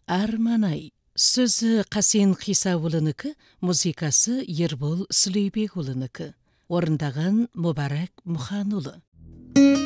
Арманай. Сөзі Қасен Қисаулынікі, музыкасы Ербол Сүлейбекұлынікі. Орындаған Мұбарак Мұханұлы.